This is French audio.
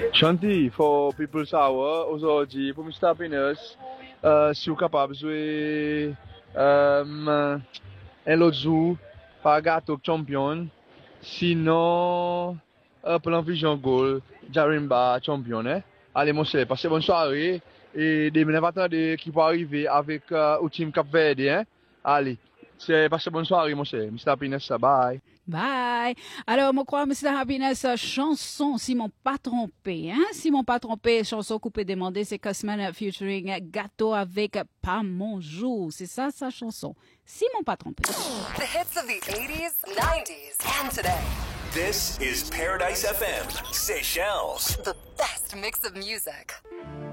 Shanti, for People Sour, aujourd'hui, pour Mr. Happiness, si vous êtes capable de jouer un autre jour, par gâteau champion, sinon, pour Vision Gold, Jarimba champion, hein. Allez, mon cher, passez bonne soirée, et des minutes attendez qui vont arriver avec au team Cap Verde, hein. Allez, c'est passez bonne soirée, mon cher. Mr. Happiness, bye. Bye. Alors, moi, crois, Mr. Happiness, chanson, si mon pas trompé, hein? Si mon pas trompé, chanson coupée demandée, c'est Cosman featuring Gâteau avec Pas mon jour. C'est ça, sa chanson. Si mon pas trompé. The hits of the 80s, 90s, and today. This is Paradise FM, Seychelles. The best mix of music.